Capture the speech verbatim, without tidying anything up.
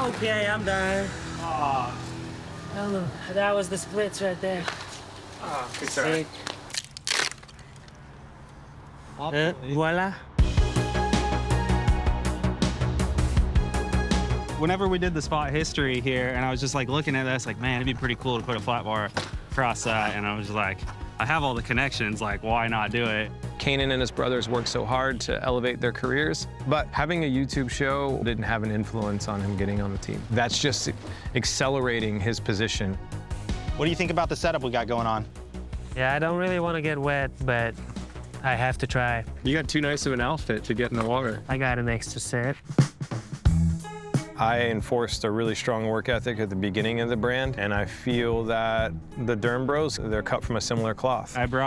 Okay, I'm done. Oh, Oh, that was the splits right there. oh, it's all right. Uh, voila. Whenever we did the spot history here, and I was just like looking at this, like, man, it'd be pretty cool to put a flat bar across that. And I was like, I have all the connections, like, why not do it? Kanan and his brothers worked so hard to elevate their careers, but having a YouTube show didn't have an influence on him getting on the team. That's just accelerating his position. What do you think about the setup we got going on? Yeah, I don't really want to get wet, but I have to try. You got too nice of an outfit to get in the water. I got an extra set. I enforced a really strong work ethic at the beginning of the brand, and I feel that the Derm Bros, they're cut from a similar cloth. I brought